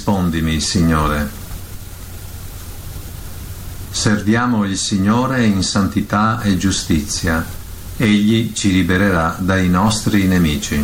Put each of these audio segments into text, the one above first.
rispondimi, Signore. Serviamo il Signore in santità e giustizia. Egli ci libererà dai nostri nemici.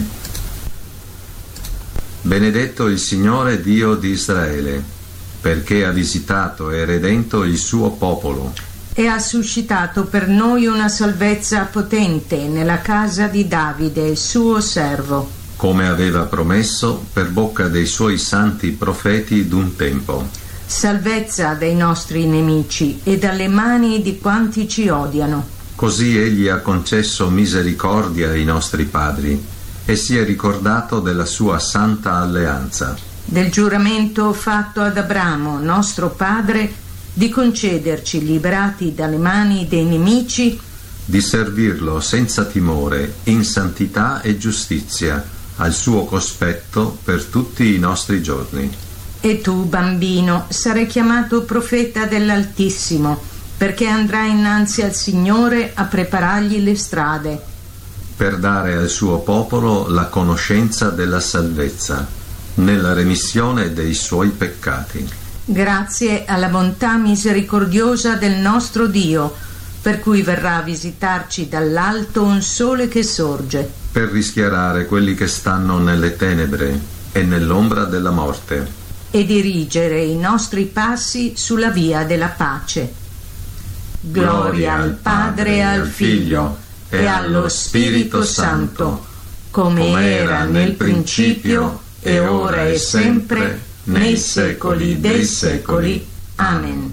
Benedetto il Signore Dio di Israele, perché ha visitato e redento il suo popolo. E ha suscitato per noi una salvezza potente nella casa di Davide, il suo servo. Come aveva promesso per bocca dei suoi santi profeti d'un tempo. Salvezza dai nostri nemici e dalle mani di quanti ci odiano. Così egli ha concesso misericordia ai nostri padri e si è ricordato della sua santa alleanza. Del giuramento fatto ad Abramo, nostro padre, di concederci, liberati dalle mani dei nemici, di servirlo senza timore, in santità e giustizia, al suo cospetto per tutti i nostri giorni. E tu, bambino, sarai chiamato profeta dell'Altissimo, perché andrai innanzi al Signore a preparargli le strade, per dare al suo popolo la conoscenza della salvezza, nella remissione dei suoi peccati. Grazie alla bontà misericordiosa del nostro Dio, per cui verrà a visitarci dall'alto un sole che sorge, per rischiarare quelli che stanno nelle tenebre e nell'ombra della morte, e dirigere i nostri passi sulla via della pace. Gloria al Padre e al Figlio e allo Spirito Santo, come era nel principio e ora e sempre, nei secoli dei secoli. Amen.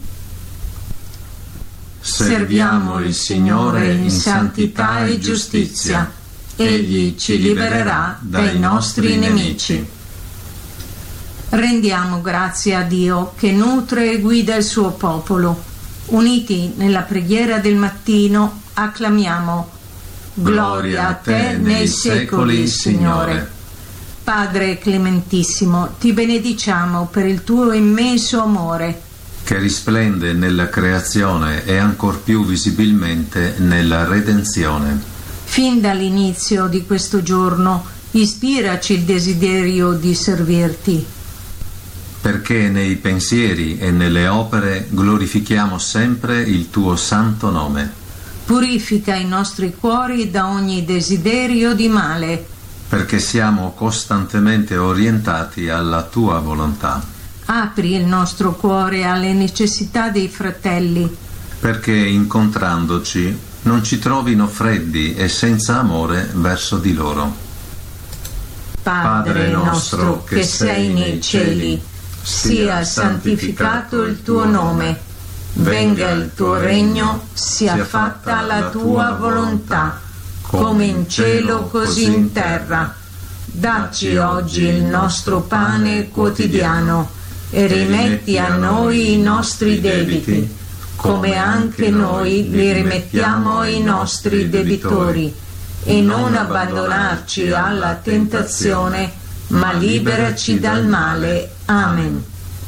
Serviamo il Signore in santità e giustizia. Egli ci libererà dai nostri nemici. Rendiamo grazie a Dio che nutre e guida il suo popolo. Uniti nella preghiera del mattino, acclamiamo: Gloria a te nei secoli, Signore. Padre clementissimo, ti benediciamo per il tuo immenso amore, che risplende nella creazione e ancor più visibilmente nella redenzione. Fin dall'inizio di questo giorno, ispiraci il desiderio di servirti, perché nei pensieri e nelle opere glorifichiamo sempre il tuo santo nome. Purifica i nostri cuori da ogni desiderio di male, perché siamo costantemente orientati alla tua volontà. Apri il nostro cuore alle necessità dei fratelli, perché incontrandoci non ci trovino freddi e senza amore verso di loro. Padre nostro che sei nei cieli, sia santificato il tuo nome, venga il tuo regno, sia fatta la tua volontà, come in cielo così in terra. Dacci oggi il nostro pane quotidiano e rimetti a noi i nostri debiti, come anche noi li rimettiamo ai nostri debitori, e non abbandonarci alla tentazione, ma liberaci dal male. Amen.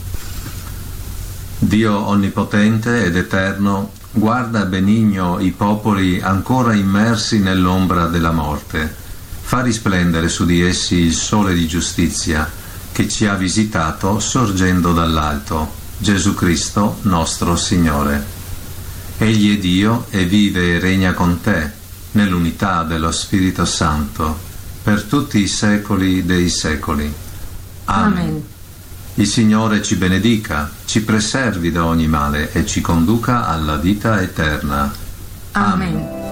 Dio onnipotente ed eterno, guarda benigno i popoli ancora immersi nell'ombra della morte. Fa risplendere su di essi il sole di giustizia, che ci ha visitato sorgendo dall'alto, Gesù Cristo nostro Signore. Egli è Dio e vive e regna con te, nell'unità dello Spirito Santo, per tutti i secoli dei secoli. Amen. Il Signore ci benedica, ci preservi da ogni male e ci conduca alla vita eterna. Amen.